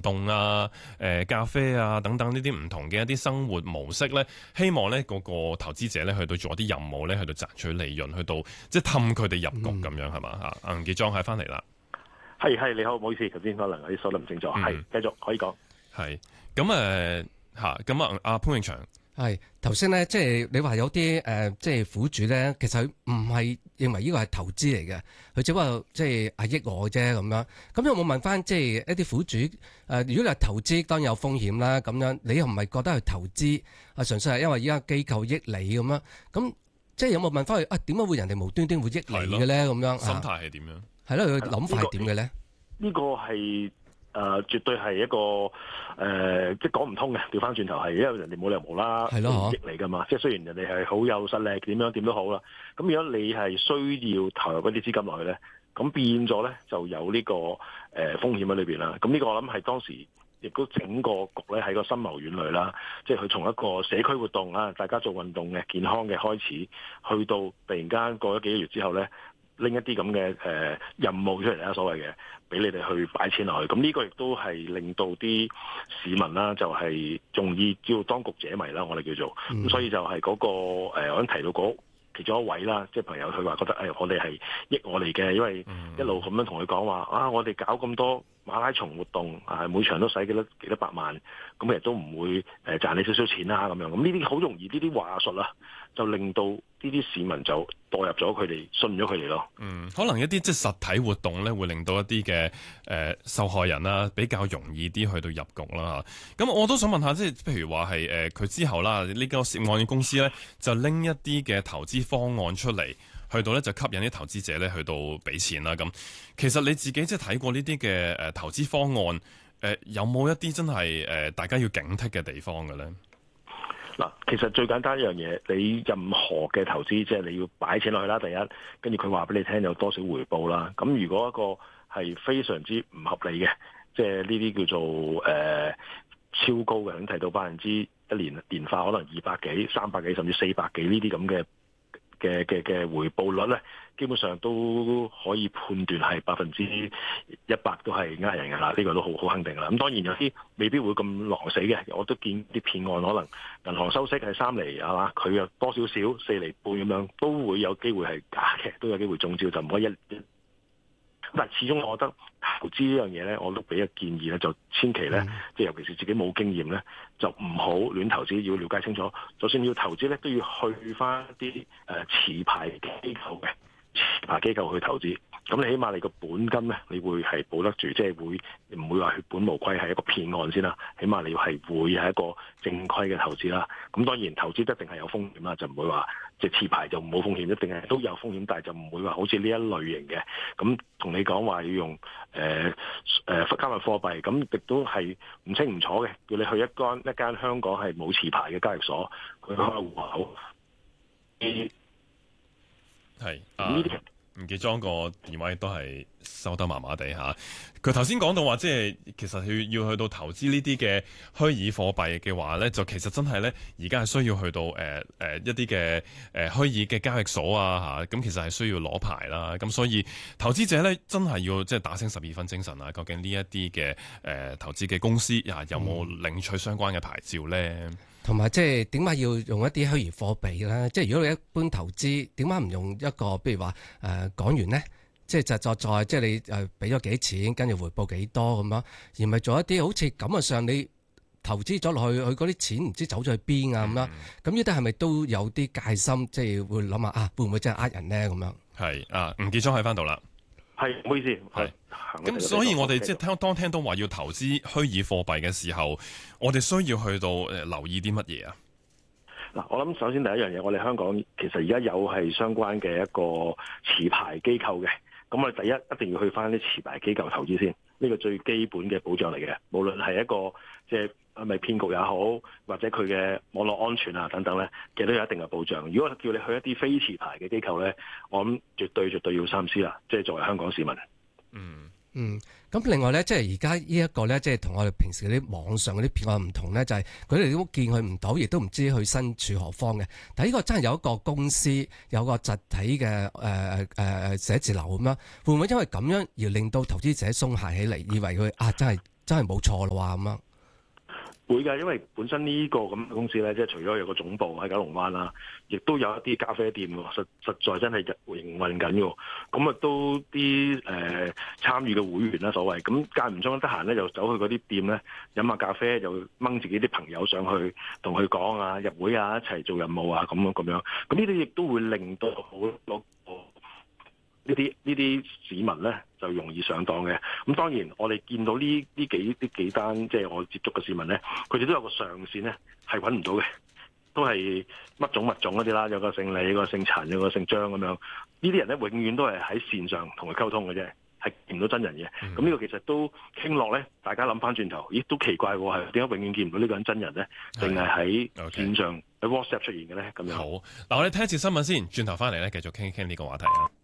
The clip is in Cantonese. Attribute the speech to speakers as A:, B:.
A: 動啊、咖啡啊等等呢啲唔同嘅一啲生活模式咧，希望咧嗰個投資者咧去到做一啲任務咧，去到賺取利潤，去到即係氹佢哋入局咁樣係嘛嚇？吳傑莊係翻嚟啦，
B: 係你好，唔好意思，頭先可能有啲收得唔清楚，係繼續可以講。
A: 係咁咁啊，阿潘永祥。
C: 係頭先咧，即係你話有啲即係苦主咧，其實佢唔係認為呢個係投資嚟嘅，佢只不過即係益我啫咁樣。咁有冇問翻即係一啲苦主如果你係投資，當然有風險啦。咁樣你又唔係覺得係投資純粹係因為依家機構益你咁樣？咁即係有冇問翻佢點解會人哋無端端會益你嘅咧？咁樣
A: 心態係點樣？
C: 係咯，佢諗法係點嘅咧？
B: 呢個係絕對係一個即係講唔通嘅。調翻轉頭係，因為人哋冇理由無啦啦益你噶嘛。即係雖然人哋係好有實力，點都好啦。咁如果你係需要投入嗰啲資金落去咧，咁變咗咧就有呢個風險喺裏邊啦。咁呢個我諗係當時亦都整個局咧喺個深謀遠慮啦。即係佢從一個社區活動啊，大家做運動嘅健康嘅開始，去到突然間過咗幾個月之後咧，拎一啲咁嘅任務出嚟啦，所謂嘅俾你哋去擺錢落去，咁呢個亦都係令到啲市民啦，就係容易叫當局者迷啦，我哋叫做咁，所以就係嗰個我提到嗰其中一位啦，即係朋友佢話覺得我哋係益我哋嘅，因為一路咁樣同佢講話我哋搞咁多馬拉松活動每場都使幾多百萬，咁其實都唔會賺你少少錢啦咁樣，咁呢啲好容易呢啲話術啦，就令到呢啲市民就墮入咗佢哋，信咗佢哋咯。
A: 可能一啲即係實體活動咧，會令到一啲嘅受害人啦，比較容易啲去到入局啦。咁我都想問下，即係譬如話係佢之後啦，呢個涉案嘅公司咧，就拎一啲嘅投資方案出嚟，去到咧就吸引啲投資者咧去到俾錢啦。咁其實你自己即係睇過呢啲嘅投資方案，有冇一啲真係大家要警惕嘅地方嘅咧？
B: 嗱，其實最簡單一樣嘢，你任何嘅投資，即係你要擺錢落去啦。第一，跟住佢話俾你聽有多少回報啦。咁如果一個係非常之唔合理嘅，即係呢啲叫做超高嘅，提到一年化可能200幾、300幾甚至400幾呢啲咁嘅回報率咧，基本上都可以判斷係100%都係呃人㗎啦，呢個都好肯定㗎啦。咁當然有啲未必會咁狼死嘅，我都見啲騙案可能銀行收息係3厘係嘛，佢又多少少4厘半咁樣，都會有機會係假嘅，都有機會中招，就唔可以但始終我覺得投資呢樣嘢咧，我都俾個建議咧，就千祈咧，即係尤其是自己冇經驗咧，就唔好亂投資，要了解清楚。就算要投資咧，都要去翻啲持牌機構嘅持牌機構去投資。咁你起碼你個本金咧，你會係保得住，即係唔會話血本無歸係一個騙案先啦。起碼你係會係一個正規嘅投資啦。咁當然投資一定係有風險啦，就唔會話即係持牌就冇風險，一定係都有風險，但係就唔會話好似呢一類型嘅咁同你講話要用加密貨幣，咁亦都係唔清唔楚嘅。叫你去一間香港係冇持牌嘅交易所，佢開戶口，
A: 係呢啲。吳傑莊個電話亦都係收得麻麻地嚇。佢頭先講到話，即係其實要去到投資呢啲嘅虛擬貨幣嘅話咧，就其實真係咧，而家係需要去到一啲嘅虛擬嘅交易所啊嚇。咁其實係需要攞牌啦。咁所以投資者咧真係要即係打醒12分精神啊！究竟呢一啲嘅投資嘅公司有冇領取相關嘅牌照咧？
C: 同埋即係點解要用一啲虛擬貨幣咧？即係如果你一般投資，點解唔用一個譬如話港元咧？即係再即係你俾咗幾錢，跟住回報幾多咁樣，而唔係做一啲好似感覺上你投資咗落去，佢嗰啲錢唔知走咗去邊啊咁樣。咁呢啲係咪都有啲戒心？即係會諗下會唔會真係呃人咧咁樣？係
A: 吳傑莊喺翻度啦。
B: 係，唔好意思。係。
A: 咁所以我哋即係當聽到話要投資虛擬貨幣嘅時候，我哋需要去到留意啲乜嘢啊？
B: 嗱，我諗首先第一樣嘢，我哋香港其實而家有係相關嘅一個持牌機構嘅，咁我哋第一定要去翻啲持牌機構投資先，呢個最基本嘅保障嚟嘅。無論係一個即係係咪騙局也好，或者佢嘅網絡安全啊等等咧，其實都有一定嘅保障。如果叫你去一啲非持牌嘅機構咧，我諗絕對要三思啦。即係作為香港市民。
C: 咁另外咧，即係而家呢一個咧，即係同我哋平時嗰啲網上嗰啲騙案唔同咧，就係佢哋都見佢唔到，亦都唔知佢身處何方嘅。但係呢個真係有一個公司有個實體嘅寫字樓咁樣，會唔會因為咁樣而令到投資者鬆懈起嚟，以為佢真係真係冇錯咯喎咁樣。
B: 會㗎，因為本身呢個咁嘅公司咧，即係除咗有個總部喺九龍灣啦，亦都有一啲咖啡店喎，實在真係營運緊嘅。咁啊都啲參與嘅會員啦，所謂咁間唔中得閒咧，就走去嗰啲店咧飲下咖啡，就掹自己啲朋友上去同佢講啊，入會啊，一齊做任務啊，咁樣。咁呢啲亦都會令到好多呢啲市民咧就容易上當嘅。咁當然我哋見到呢幾單即係我接觸嘅市民咧，佢哋都有個上線咧係揾唔到嘅，都係乜種物種嗰啲啦，有個姓李，有個姓陳，有個姓張咁樣。呢啲人咧永遠都係喺線上同佢溝通嘅啫，係見唔到真人嘅。咁呢個其實都傾落咧，大家諗翻轉頭，咦都奇怪喎，係點解永遠見唔到呢個人真人咧？定係喺線上喺 WhatsApp 出現嘅咧？咁樣。
A: 好，嗱我哋聽一次新聞先，轉頭翻嚟咧繼續傾一傾呢個話題啊。